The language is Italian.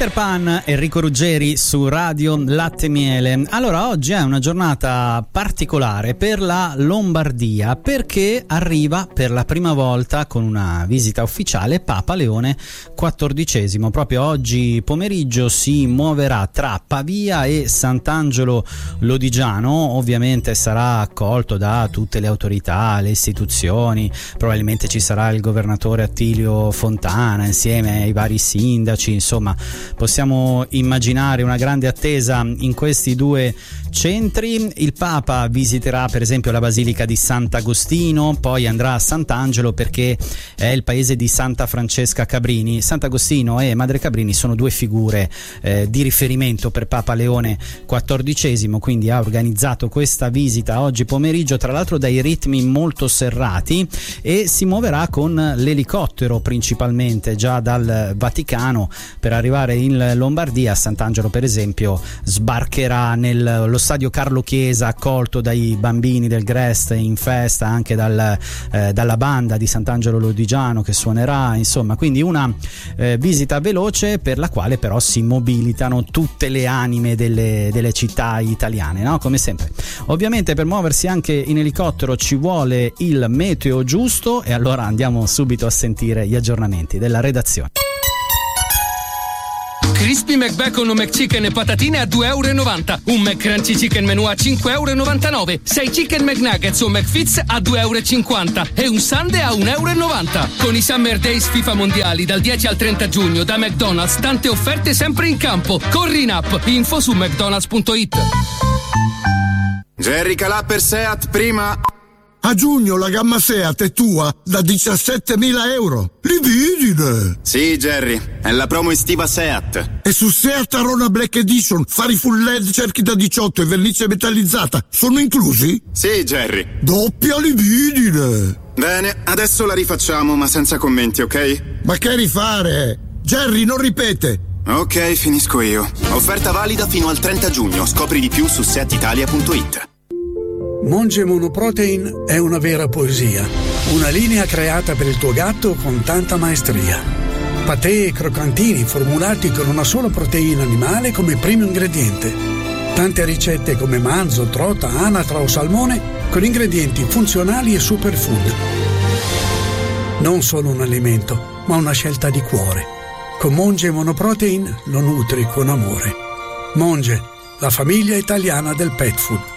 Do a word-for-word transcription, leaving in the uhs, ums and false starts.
Peter Pan, Enrico Ruggeri su Radio Latte Miele. Allora, oggi è una giornata particolare per la Lombardia perché arriva per la prima volta con una visita ufficiale Papa Leone quattordicesimo. Proprio oggi pomeriggio si muoverà tra Pavia e Sant'Angelo Lodigiano. Ovviamente sarà accolto da tutte le autorità, le istituzioni, probabilmente ci sarà il governatore Attilio Fontana insieme ai vari sindaci. Insomma, possiamo immaginare una grande attesa in questi due centri. Il Papa visiterà per esempio la Basilica di Sant'Agostino, poi andrà a Sant'Angelo perché è il paese di Santa Francesca Cabrini. Sant'Agostino e Madre Cabrini sono due figure eh, di riferimento per Papa Leone quattordicesimo, quindi ha organizzato questa visita oggi pomeriggio, tra l'altro dai ritmi molto serrati, e si muoverà con l'elicottero principalmente già dal Vaticano per arrivare in Lombardia. A Sant'Angelo per esempio sbarcherà nello stadio Carlo Chiesa, accolto dai bambini del Grest in festa, anche dal, eh, dalla banda di Sant'Angelo Lodigiano che suonerà. Insomma, quindi una eh, visita veloce per la quale però si mobilitano tutte le anime delle, delle città italiane, no? Come sempre. Ovviamente per muoversi anche in elicottero ci vuole il meteo giusto, e allora andiamo subito a sentire gli aggiornamenti della redazione. Crispy McBacon o McChicken e patatine a due e novanta euro. Un McCrunchy Chicken Menù a cinque e novantanove euro. sei Chicken McNuggets o McFits a due e cinquanta euro. E un Sundae a un e novanta euro. Con i Summer Days FIFA Mondiali dal dieci al trenta giugno da McDonald's, tante offerte sempre in campo. Corri in app. Info su mcdonalds punto it. Jerry Calà per Seat prima. A giugno la gamma Seat è tua da diciassettemila euro. Lividine! Sì, Jerry, è la promo estiva Seat. E su Seat Arona Black Edition, fari full L E D, cerchi da diciotto e vernice metallizzata sono inclusi? Sì, Jerry. Doppia lividine! Bene, adesso la rifacciamo, ma senza commenti, ok? Ma che rifare? Jerry, non ripete! Ok, finisco io. Offerta valida fino al trenta giugno. Scopri di più su seat italia punto it. Monge Monoprotein è una vera poesia, una linea creata per il tuo gatto con tanta maestria. Patè e croccantini formulati con una sola proteina animale come primo ingrediente. Tante ricette come manzo, trota, anatra o salmone con ingredienti funzionali e superfood. Non solo un alimento, ma una scelta di cuore. Con Monge Monoprotein lo nutri con amore. Monge, la famiglia italiana del pet food.